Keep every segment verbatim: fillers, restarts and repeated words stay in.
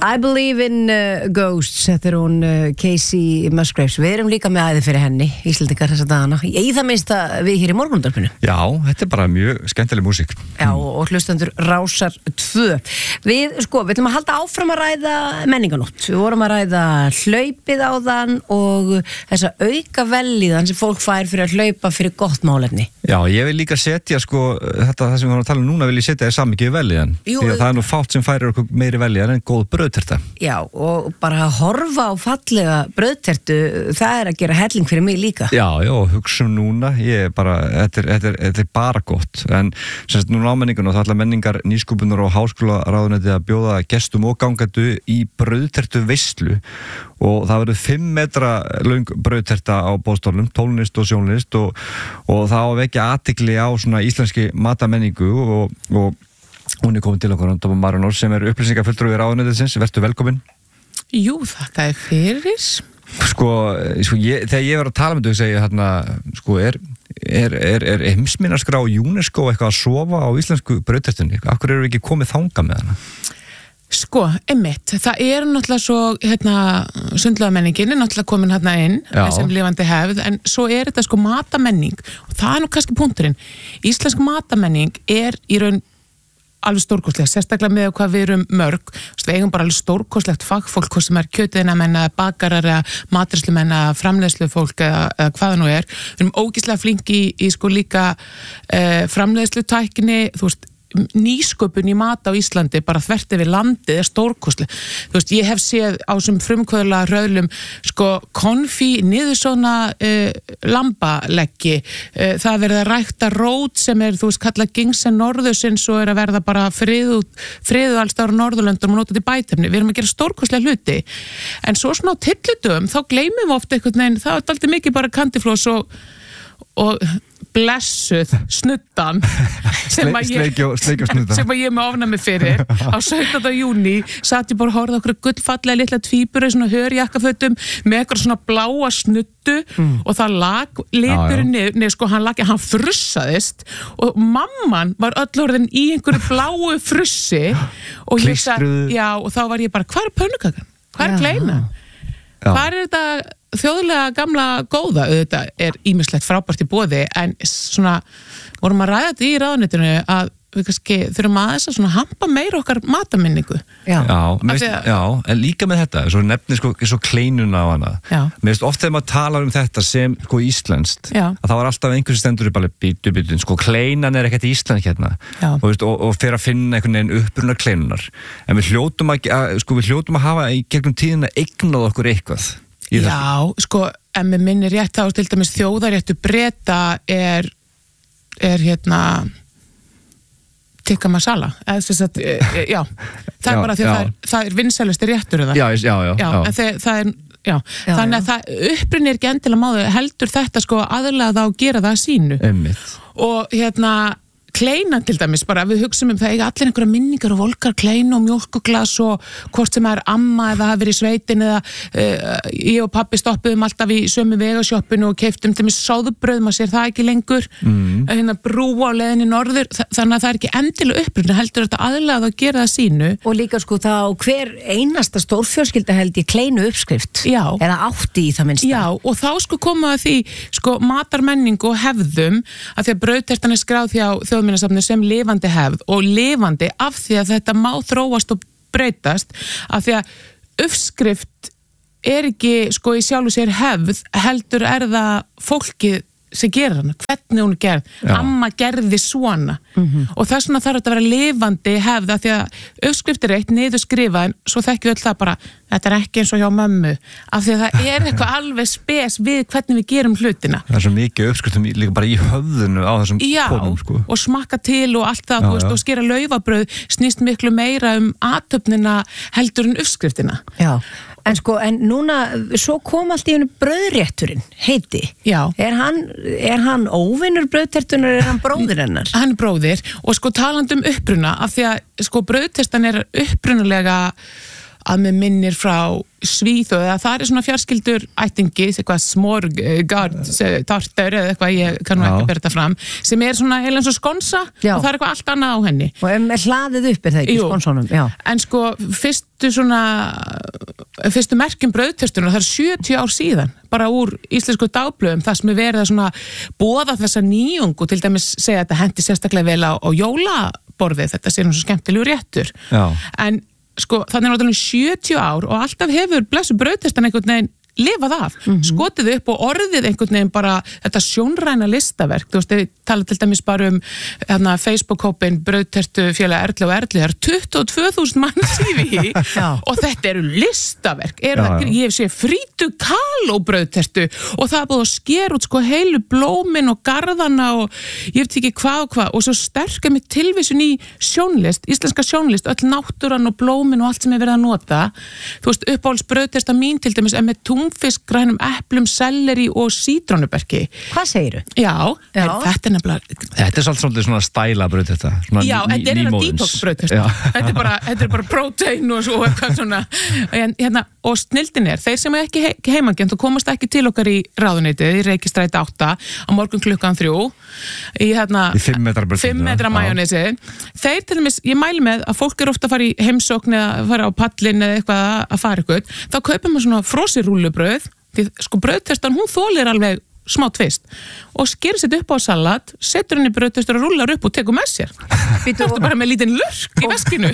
I believe in uh, ghosts, þetta er hún uh, Casey Musgraves. Við erum líka með æði fyrir henni, Íslendingar þessa dagana. Í það minnst að við hér í morgunútvarpinu. Já, þetta er bara mjög skemmtileg músík. Já, og hlustendur Rásar tvö. Við, sko, við ætlum að halda áfram að ræða menninganótt. Við vorum að ræða hlaupið á þann og þessa auka velíðan sem fólk fær fyrir að hlaupa fyrir gott málefni. Já, ég vil líka setja, sko, þetta það sem við varum að tala um núna vil ég setja þér samvikið velíðan. Því að það er nú fátt sem færir okkur meiri velíðan en góð brauðterta. Já, og bara að horfa á fallega brauðtertu, það er að gera helling fyrir mig líka. Já, já, hugsa um núna, ég er bara, þetta er, þetta er, þetta er bara gott. En semst núna ámenningun og það ætla menningar, nýsköpunar og háskólaráðuneytið að bjóða gestum og gangandu í brauðtertu veislu og það verður fimm metra löng brauðterta á boðstólnum, tónlist og sjónlist og, og það á að vekja athygli á svona íslenski matamenningu og, og hún er komin til okkur Dóma Marinór sem er upplýsingafulltrúi ráðuneytisins. Vertu velkomin. Jú, þakka þér fyrir. Sko, sko ég, þegar ég var að tala með þau segja hérna, sko, er er, er, er heimsminjaskrá UNESCO eitthvað að sofa á íslensku brauðtertunni? Af hverju eru við ekki komið þangað með hana? Sko, einmitt, það er náttúrulega svo, hérna, sundlaugamenningin er náttúrulega komin hérna inn Já. sem lifandi hefð, en svo er þetta sko matamenning og það er nú kannski punkturinn. Íslensk matamenning er í raun alveg stórkostlega, sérstaklega með hvað við erum mörg, við eigum bara alveg stórkostlegt fagfólk, hvað sem er kjötiðinamenn eða bakarar eða matrislumenn eða framleiðslufólk eða, eða hvað það nú er. Við erum ógeðslega flinki í, í sko líka eh, framleiðslutækni, þú veist, nýsköpun í mat á Íslandi bara þvert yfir landið er stórkostleg. Þú veist, ég hef séð á sem frumkvöðla röðlum sko konfí, niður svona uh, lambaleggi, uh, það verið að rækta rót sem er, þú veist, kallað gingsen norðusins og er að verða bara friðu, friðu alls ára Norðurlöndum og nota til bætefni. Við erum að gera stórkostlega hluti. En svo svona á tyllutum, þá gleymum við ofta einhvern veginn, það er alltaf mikið bara kandiflós og og blessuð snuddan sem að ég, sem að ég með ofnami fyrir á sautjánda júní satt ég bara að horfa okkur gullfallega litla tvíbura í svona hörjakkafötum með eitthvað svona bláa snuddu mm. og það lag liturinn niður, neður sko hann lag, hann frussaðist og mamman var öll orðin í einhverju bláu frussi og ég sagði, já og þá var ég bara, hvað er pönnukakan? Hvað er kleina? Hvað er þetta þjóðlega gamla góða? Auðvitað er ýmislegt frábært í boði en svona vorum að ræða þetta í ráðuneytinu að við kannski þurfum aðeins að svona hampa meira okkar matamenningu. Já, já, veist, að... já en líka með þetta, svo nefnir sko, svo kleinuna á hana. Mér veist oft þegar maður talar um þetta sem sko íslenskt, já. Að það var alltaf einhversi stendur upp alveg bítu bítu, sko kleinan er ekkert íslensk hérna og, veist, og, og fyrir að finna einhvern veginn uppruna kleinunar. En við hljótum að, sko við hljótum að hafa í gegnum tíðina eignað okkur eitthvað. Já, sko, en með minni rétt þá til dæmis þjóðaréttu Breta er, er hérna tikka masala, eða þess að, já, það er já, bara því að það er, það er vinsælusti réttur það. Já, já, já. já, já. En það, það er, já, já þannig að það upprunni er ekki endilega máðu, heldur þetta sko aðlega þá að gera það sínu. Einmitt. Og hérna, kleinan til dæmis, bara við hugsum um það eiga allir einhverja minningar og volkar klein og mjólkuglas og hvort sem er amma eða hafi verið í sveitin eða uh, ég og pappi stoppuðum alltaf í sömu vegasjoppinu og keiftum til mig sáðubrauð, maður sér það ekki lengur mm. hérna brú á leiðinni norður þannig að það er ekki endilega upprunni heldur þetta aðlega að gera það sínu og líka sko þá hver einasta stórfjölskylda held í kleinu uppskrift já. Eða átti í það minnsta já og þá sko koma að því sko matarmenningu og hefðum að því að brauðtertan er skráð hjá þjóðminjasafni sem lifandi hefð og lifandi af því að þetta má þróast og breytast af því að uppskrift er ekki sko í sjálfu sér hefð heldur er það fólkið sem gerir hana, hvernig hún er gerð Já. Amma gerði svona mm-hmm. og þess vegna þarf þetta að vera lifandi hefð af því að uppskrift er eitt niður skrifa en svo þekkjum við öll það bara þetta er ekki eins og hjá mömmu af því að það er eitthvað alveg spes við hvernig við gerum hlutina. Það er svo mikið uppskriftum líka bara í höfðinu á þessum Já, konum sko. Og smakka til og allt það já, veist, og skera laufabrauð snýst miklu meira um athöfnina heldur en uppskriftina. Já. En sko, en núna, svo kom allt í hennu brauðrétturinn, heiti. Já. Er hann, er hann óvinnur brauðtertunar, er hann bróðir hennar? Hann er bróðir og sko talandi um uppruna, af því að sko brauðtertan er upprunalega að með minnir frá Svíþjóð, eða það er svona fjarskyldur ættingi, eitthvað smorgard tartar eða eitthvað, ég kann nú ekki að bera þetta fram, sem er svona heila eins og skonsa Já. og það er eitthvað allt annað á henni. Og er hlaðið upp, er það ekki, skonsónum? Já. En sko, fyrstu svona fyrstu merkjum brauðtertunar, það er sjötíu ár síðan, bara úr íslensku dagblöðum, það sem er verið að svona boða þessa nýjung og til dæmis segja að þetta hendi sérstaklega vel á, á jólaborðið, þetta sé nú svo skemmtilegu réttur. Já. En sko, þannig er náttúrulega sjötíu ár og alltaf hefur blessu brauðterstan einhvern veginn lifað af, mm-hmm. skotið upp og orðið einhvern veginn bara þetta sjónræna listaverk, þú veist, við tala til dæmis bara um hérna, Facebook-hópin brauðtertu félag Erlu og Erlu, það er tuttugu og tvö þúsund manns í því og þetta eru listaverk, er já, það, ég sé frítu kaló brauðtertu og það er búið að skera út sko heilu blómin og garðana og ég veit ekki hvað og hvað og svo sterkar mig tilvísun í sjónlist, íslenska sjónlist, öll náttúran og blómin og allt sem er verið að nota, þú veist, uppáhalds brauðtersta mín til dæmis er með túnfisk, grænum eplum, selleri og sítrónuberki. Hvað segiru? Já, Já. Er, þetta er nefnilega... Þetta er svolítið svona stæla brauðterta. Já, þetta er hérna detox brauðterta. Þetta er bara, þetta er bara prótein og svo eitthvað svona. En, hérna, og snildin er, þeir sem er ekki he heimangjönd og komast ekki til okkar í ráðuneytið, í Reykjastræti átta, á morgun klukkan þrjú, í hérna... Í fimm metra brauðterta. Fimm metra majónesi. Þeir til dæmis, ég mæli með að fólk er ofta að fara í heimsókn eða fara á pallin eða eitthvað að fara eitthvað, þá kaupir maður svona frosirúllubrauð, því sko brauðterstan hún þolir alveg smá tvist og skerir sér upp á salat, setur henni brauðterstur og rúlar upp og tekur með sér. Þetta er bara með lítinn lurk í veskinu.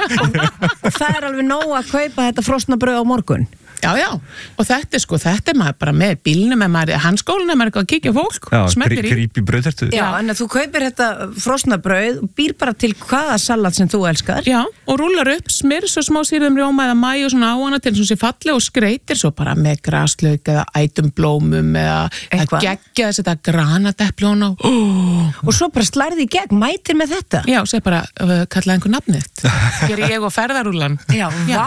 Og það er alveg nóg að kaupa þetta frosna brauð á morgun. Já, já, og þetta er sko, þetta er maður bara með bílnum, með maður, handskólinu, með maður eitthvað að kíkja fólk, smellir í. Já, grípi brauðtertu. Já, en að þú kaupir þetta frosna brauð og býr bara til hvaða salat sem þú elskar. Já, og rúlar upp, smyr svo smá sýrðum rjóma eða mæ og svona á hana til þess að sé falleg og skreitir svo bara með graslauk eða ætumblómum eða geggja þess að granatepli hana oh. Og svo bara slærði í gegn, mætir með þetta. Já, seg bara, uh, kallaði einhver nafnið. Gerir ég og ferðarúlan. Já, vá.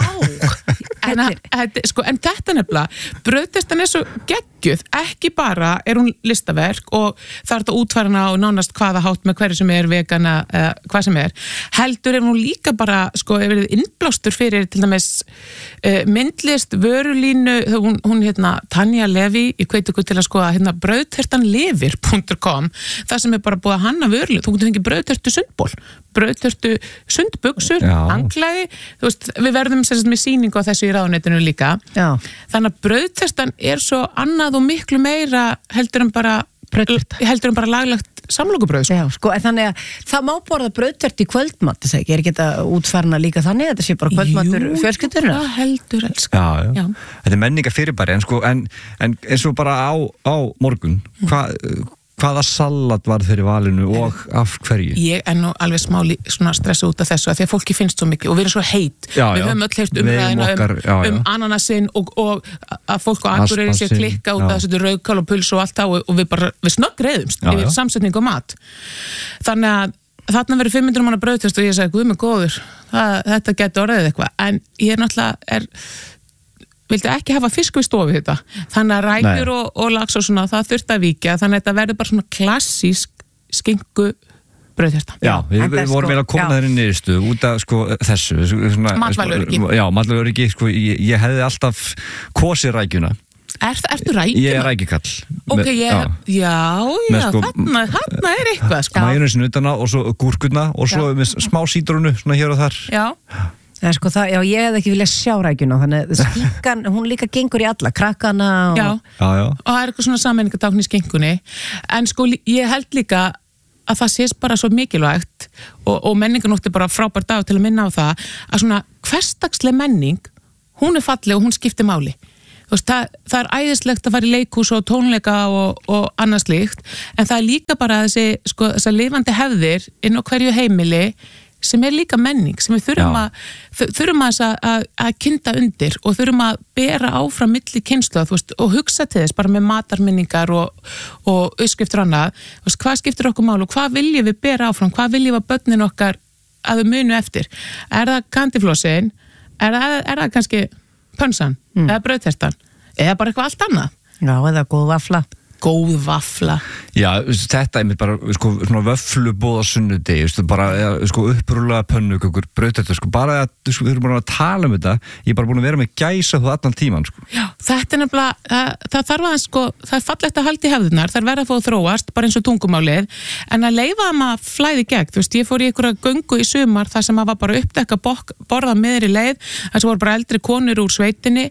En, að, sko, en þetta nefnilega, brauðterstan er svo geggjuð, ekki bara er hún listaverk og það er þetta útfærana og nánast hvaða hátt með hverju sem er vegana, eða hvað sem er, heldur er hún líka bara, sko, er verið innblástur fyrir til dæmis uh, myndlist, vörulínu, hún, hún hérna Tanja Levi, ég hveit ykkur til að skoða hérna brauðterstanlifir punktur com, það sem er bara búið að hanna vörulínu, þú getur fengið brauðtertu sundból, brauðtertu sundbuxur, anglaði, þú veist, við verðum sérst með sýningu á þessu í ráðuneytinu líka. Já. Þannig að brauðterstan er svo annað og miklu meira heldur en bara, heldur en bara laglegt samlokubrauð. Já, sko, en þannig að það má borða brauðtert í kvöldmatt, þess að ekki, er ekki þetta útfarna líka þannig, þetta sé bara kvöldmattur fjölskyldurna? Jú, það heldur, elskar. Já, já, já. Þetta er menninga fyrirbæri, en sko, en, en eins og bara á, á morgun, hvað... Hvaða salat var þeirri valinu og af hverju? Ég er nú alveg smá svona stressu út af þessu að því að fólki finnst svo mikið og við erum svo heit. Já, við já. höfum öll heyrt umræðina um, já, já. um ananasinn og, og að fólk á Akureyri sé klikka út af þessu rauðkál og puls og allt á og við bara, við snöggreiðumst yfir samsetning og mat. Þannig að þarna verður fimm hundruð manna brauðtest og ég segi, guð mig góður, það, þetta getur orðið eitthvað. En ég er náttúrulega, er... vildi ekki hafa fisk við stofu þetta þannig að rækjur og, og lax og svona það þurft að víkja, þannig að þetta verður bara svona klassísk skinku brauðterta. Já, við, við vorum vel að koma þeirri niðurstu út af sko þessu svona, matvæluröryggi. Já, matvæluröryggi, sko ég, ég hefði alltaf kosið rækjuna. Er, ertu rækjuna? Ég er rækjukall. Ok, ég, já, já, já sko, þarna, þarna er eitthvað sko. Majónesinu utan á og svo gúrkurna og svo já. Með smá sítrónu svona hér og þar. Já. Það er sko það, já ég hef ekki viljað sjá rækjuna þannig að skinkan, hún líka gengur í alla krakkana og... Já, já, já. Og það er eitthvað svona sammenningatákn í skinkunni en sko ég held líka að það sést bara svo mikilvægt og, og menninganótt er bara frábær dag til að minna á það að svona hversdagsleg menning hún er falleg og hún skiptir máli. Þú veist, það, það er æðislegt að fara í leikhús og tónleika og, og annað slíkt en það er líka bara þessi, sko, þessar lifandi hefðir inn á hverju heimili sem er líka menning, sem við þurfum Já. að þurfum að, að, að kynda undir og þurfum að bera áfram milli kynsluða, þú veist, og hugsa til þess bara með matarminningar og, og uppskriftur annað, þú veist, hvað skiptir okkur mál og hvað viljum við bera áfram, hvað viljum við að börnin okkar að við munu eftir er það kandiflossin, er það, er það kannski pönsan, mm. eða brauðtertan eða bara eitthvað allt annað. Já, eða góð vafla. góð vafla. Já, þetta er mér bara, sko, svona vöflubóð á sunnudegi, bara, sko, upprúlega pönnukökur, brauðtertur, sko, bara að, sko, við erum bara að tala um þetta, ég er bara búin að vera með gæsa þú allan tíman, sko. Já, þetta er nefnilega, það, það þarf að, sko, það er fallegt að halda í hefðunar, það er verið að fá að þróast, bara eins og tungumálið, en að leyfa þeim að flæði gegn, þú veist, ég fór í einhverja göngu í sumar, þar sem að var bara uppdekka borða miðri leið, þar sem voru bara eldri konur úr sveitinni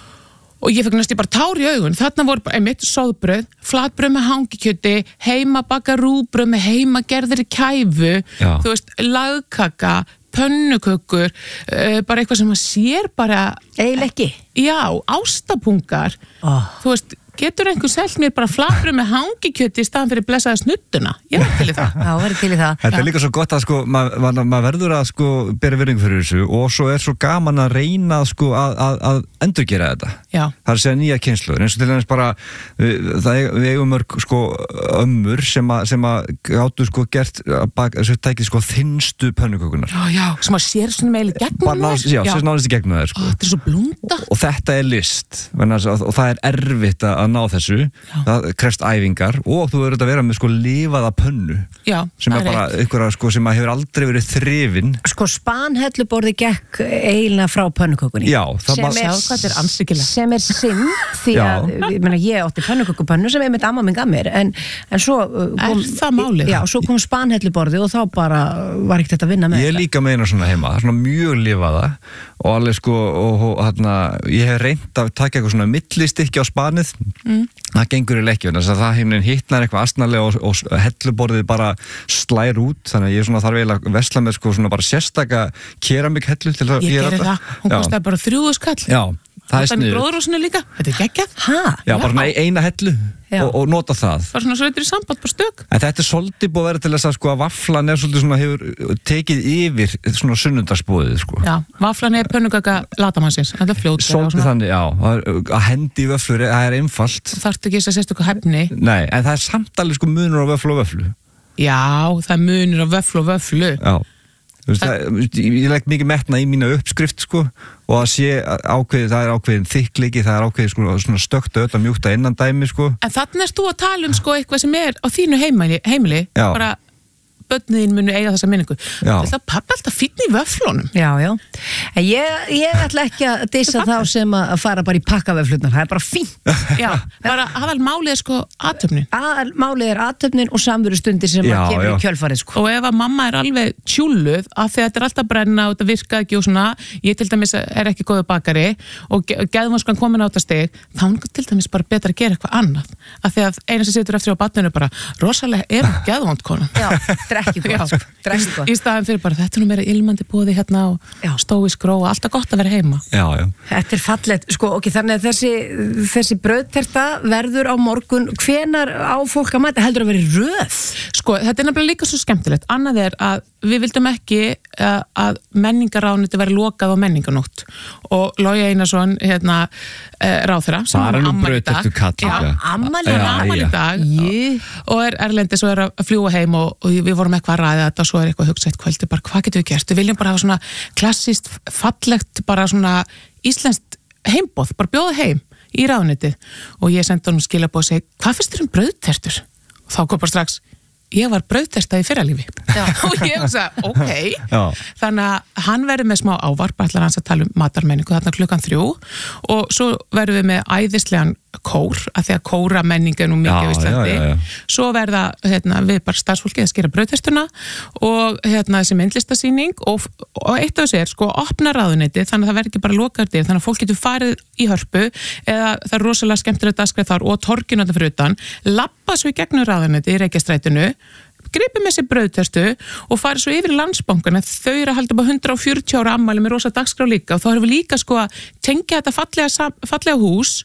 og ég fekk næstu bara tár í augun. Þarna voru bara einmitt soðbrauð, flatbrauð með hangikjöti, heimabaka rúbrauð með heimagerðri kæfu, Já. þú veist, lagkaka, pönnukökur, uh, bara eitthvað sem maður sér bara... Eiginlega ekki. Já, ástapungar. Oh. Þú veist, getur einhver selt mér bara flatbrauð með hangikjöti í staðan fyrir blessaða snuttuna? Ég verð til í það. Já, verð til í það. Þetta er líka svo gott að sko, maður ma ma verður að sko bera virðingu fyrir þessu og svo er svo gaman að reyna sko að, að, að endurgera þetta. Já. Það er að segja nýja kynslur, eins og til dæmis bara við, það, við eigum mörg sko ömmur sem að, sem að gáttu sko gert, þess að tækið sko þinnstu pönnukökunar. Já, já, sem að sér svona meili gegnum Bara náðist, já, sér náðist í gegnum þær sko. Ó, þetta er svo blunda. Og þetta er list, og, og það er erfitt að ná þessu, já. Það krefst æfingar og þú verður að vera með sko lifaða pönnu, já, sem er bara einhverja sko sem að hefur aldrei verið þrifin. Sko spanhelluborði gekk eiginlega frá pönnukökunni. Já, það má sjá hvað þetta er ansvíkilegt. Sem er synd því að, ég meina, ég átti pönnukökupönnu sem einmitt amma minn gaf mér, en, en svo kom, er það málið? Já, svo kom spanhelluborði og þá bara var ekkert þetta að vinna með Ég er líka með eina svona heima, svona mjög lifaða og alveg sko, og, og hérna, ég hef reynt að taka eitthvað svona millistykki á spanið, mm. það gengur í leikjum, þess að það heiminn hittnar eitthvað astnarlega og, og helluborðið bara slær út, þannig að ég svona þarf eiginlega að vesla með sko svona bara sérstaka keramik hellu til að Ég gerir það, hún kostaði bara þrjúðu skall. Já, það er sniðugt. sniðugt. Bróðurhúsinu líka, þetta er geggjað. Ha? Já, bara svona eina hellu og, og nota það. Bara svona svo þetta er í samband, bara stök. En þetta er svolítið búið að vera til þess að sko að vaflan er svolítið svona hefur tekið yfir svona sunnundarsbóðið sko. Já, vaflan er pönnugaka latamannsins, þetta er fljót. Svolítið þannig, já, að hendi í vöflur, það er einfalt. Þú þarft ekki að sérst okkur hefni. Nei, en það er samt alveg sko munur á vöflu og vöflu. Já, það er munur á vöflu og vöflu. Já. Veist, það, ég legg mikið metna í mína uppskrift sko, og að sé ákveðið, það er ákveðin þykkleiki, það er ákveðið sko, svona stökkt öll að mjúkta innan dæmi sko. En þannig erst þú að tala um sko, eitthvað sem er á þínu heimili, heimili bara börniðin munu eiga þessa minningu. Það er pappi alltaf fínn í vöflunum. Já, já. En ég, ég ætla ekki að dissa þá sem að fara bara í pakkavöflunar. Það er bara fínt. Já, bara aðal málið er sko aðtöfnin. Aðal málið er aðtöfnin og samverustundir sem já, að kemur já. Í kjölfarið sko. Og ef að mamma er alveg tjúluð af því að þetta er alltaf brenna og þetta virka ekki og svona, ég til dæmis er ekki góðu bakari og geðvanskan komin á þetta stig, þá er til dæmis bara betra að gera eitthvað annað. Af því að eina sem situr eftir á barninu bara rosalega er geðvond konan. Já, drekki gott, sko. Drekki gott. Í staðan fyrir bara þetta er nú meira ilmandi boði hérna og stói skró og alltaf gott að vera heima. Já, já. Þetta er fallegt, sko, ok, þannig að þessi, þessi brauðterta verður á morgun, hvenar á fólk að mæta, heldur að vera röð? Sko, þetta er nefnilega líka svo skemmtilegt. Annað er að við vildum ekki uh, að menningarráðuneytið væri lokað á menninganótt og Logi Einarsson, hérna, uh, ráðherra, sem er ammæli í dag. Já, ammæli í dag yeah. og er erlendis og er að fljúga heim og, og við vorum eitthvað að ræða þetta og svo er eitthvað að hugsa eitt kvöldi, bara hvað getum við gert? Við viljum bara hafa svona klassíst, fallegt, bara svona íslenskt heimboð, bara bjóða heim í ráðuneytið og ég sendi honum skilaboð og segi, hvað finnst þér um brauðtertur? Og þá kom bara strax, ég var brauðterta í fyrralífi og ég hef sagt, ok Já. Þannig að hann verður með smá ávarp ætlar hans að tala um matarmenningu þarna klukkan þrjú og svo verður við með æðislegan kór, af því að kóra menning er nú mikið á Íslandi, svo verða hérna, við bara starfsfólkið að skera brauðtertuna og hérna, þessi myndlistasýning og, og eitt af þessu er sko að opna ráðuneyti, þannig að það verður ekki bara lokaðir, þannig að fólk getur farið í hörpu eða það er rosalega skemmtilegt dagskrá þar og torginu þetta fyrir utan, labba svo í gegnum ráðuneyti í Reykjastrætinu, gripið með sér brauðtertu og farið svo yfir í Landsbankan að þau eru að halda bara hundrað fjörutíu ára afmæli með rosa dagskrá líka og þá erum við líka sko að tengja þetta fallega, fallega hús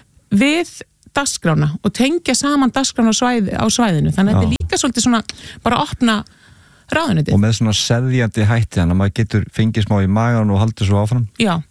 við dagskrána og tengja saman dagskrána á, svæði, á svæðinu þannig að þetta er líka svolítið svona bara að opna ráðuneytið. Og með svona seðjandi hætti þannig að maður getur fengið smá í magan og haldur svo áfram. Já, Já.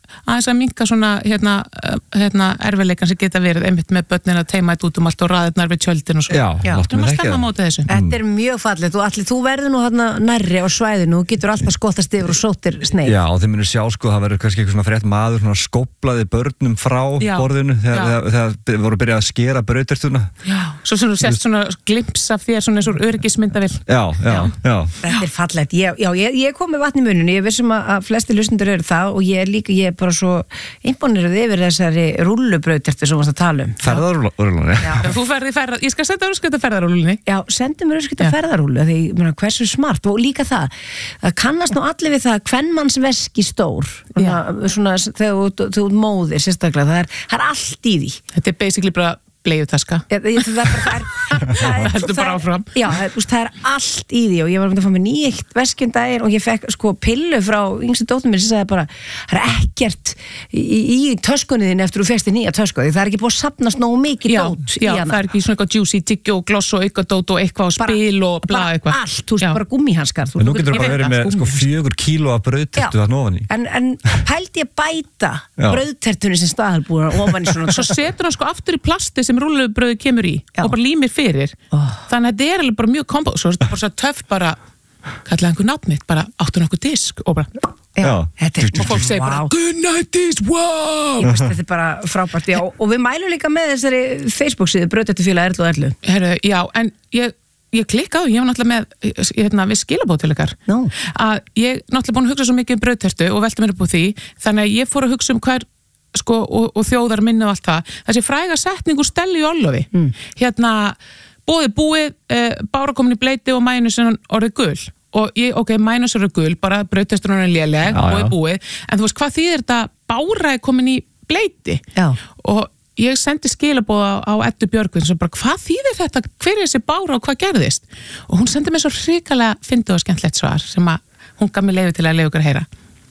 aðeins að minnka svona hérna, hérna erfiðleikan sem geta verið einmitt með börnin að teima þetta út um allt og raðirnar við tjöldin og svo. Já, Já. láttu mig Þú mást þekkja stemma á það. móti þessu. Þetta er mjög fallegt og allir, þú verður nú hérna nærri á svæðinu og getur alltaf skottast yfir og sóttir sneið. Já, og þið munir sjá sko, það verður kannski eitthvað svona frétt maður svona skóplaði börnum frá Já. borðinu þegar, Já. þegar, þegar þið voru að byrja að skera brauðtertuna. Já, svo svona sést svona glimpsa af þér svona eins og öryggismyndavill. Já, já, já. Þetta er fallegt. Ég, já, ég, ég kom með vatn í muninu, ég vissum að, að flesti hlustendur eru það og ég er líka, ég er bara svo imponerað yfir þessari rúllubrauðtertu sem varst að tala um. Ferðarúlan, Já. Þú ferði ferða, ég skal senda öskut að ferðarúlunni. Já, sendu mér öskut að Já. ferðarúlu því, ég meina, hversu smart og líka það, það kannast nú allir við það kvenmanns veski stór svona, svona þegar þú- þú ert móðir sérstaklega, það er, það er allt í því. Þetta er basically bara bleiutaska. Ég, ég, það er bara, það er, það er, Heldur bara áfram. Já, það er, úst, það er allt í því og ég var að fá mér nýtt veskjum daginn og ég fekk sko pillu frá yngstu dóttur mér sem sagði bara, það er ekkert í, í, í töskunni þín eftir þú fekst þér nýja tösku því það er ekki búið að safnast nógu mikið Já, dót já, í það hana. er ekki svona eitthvað juicy, tyggju og gloss og eitthvað dót og eitthvað og spil og bla bara eitthvað. allt, þú veist, Já. bara gúmmihanskar þú- En nú þú- getur ég þú bara veit verið það, með sko. sko fjögur kíló af brauðtertu Já. þarna ofan í. en, en pældi ég bæta Já. brauðtertunni sem staðalbúra ofan í svona Svo setur hann sko aftur í plasti sem rúllubröðu kemur í Já. og bara límir fyrir. Oh. Þannig að þetta er alveg bara mjög kombo. Svo er þetta bara svo töff bara, kallaði einhver nafn mitt, bara áttu nokkuð disk og bara, Já. Þetta er, og fólk segir bara, Vá. good night disk, wow! Ég veist, þetta er bara frábært, já, og við mælum líka með þessari Facebook-síðu Brauðtertufélag Erlu og Erlu. Herru, já, en ég, ég klikkaði, ég var náttúrulega með, ég, hérna, við skilabóð til ykkar. Nú. Að ég náttúrulega búin að hugsa svo mikið um brauðtertu og velta mér upp á því, þannig að ég fór að hugsa um hver, sko, og, og þjóðar minni og allt það. Þessi fræga setning úr Stellu í Ollofi. Mm. Hérna, bóðið búið, e, bára komin í bleiti og mænusin orðið gul. Og ég, ok, mænus eru gul, bara brauðterturinn er léleg, Já, bóðið já. búið. En þú veist, hvað þýðir þetta bára er komin í bleiti? Já. Og ég sendi skilabóð á, á Eddu Björgvin sem bara, hvað þýðir þetta, hver er þessi bára og hvað gerðist? Og hún sendi mér svo hrikalega fyndið og skemmtlegt svar sem að hún gaf mér leyfi til að leyfa ykkur að heyra.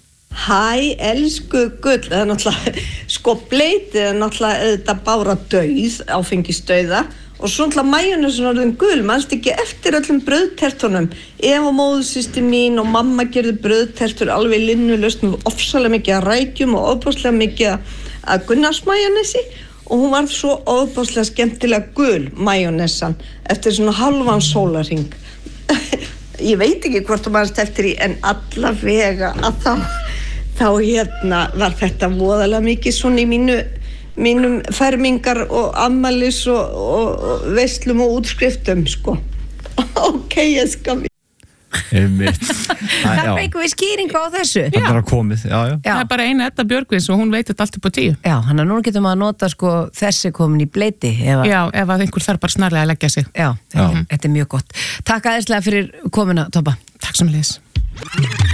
Hæ, elsku gull, það er náttúrulega, sko bleitið er náttúrulega auðvitað bára dauð, áfengisdauða og svo náttúrulega majónesin orðin gul, mannst ekki eftir öllum brauðtertunum. Eva móðursystir mín og mamma gerði brauðtertur alveg linnulaust með ofsalega mikið að rækjum og ofbáslega mikið að gunnarsmajónesi og hún var svo ofbáslega skemmtilega gul majónesan eftir svona halvan sólarhring. Ég veit ekki hvort þú mannst eftir í en allavega að þá þá hérna var þetta voðalega mikið svona í mínu, mínum fermingar og afmælis og, og, og veislum og útskriftum, sko. Ok, ég skal við. Einmitt. Það er eitthvað skýringu á þessu. Það er að komið, já, já. Já. Það er bara eina Edda Björgvins og hún veit þetta allt upp á tíu. Já, hann er núna getur maður að nota sko þessi komin í bleiti. Ef að, Já, ef að einhver þarf bara snarlega að leggja sig. já, Já. þetta er mjög gott. Takk aðeinslega fyrir komuna, Tobba. Takk sem leis.